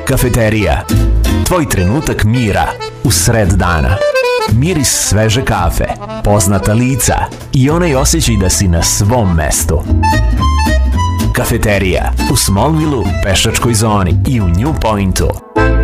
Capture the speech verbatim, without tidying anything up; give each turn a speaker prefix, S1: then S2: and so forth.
S1: Kafeterija. Tvoj trenutak mira u sred dana. Miris sveže kafe, poznata lica i onaj osjećaj da si na svom mestu. Kafeterija u Smallville-u, Pešačkoj zoni i u New Pointu.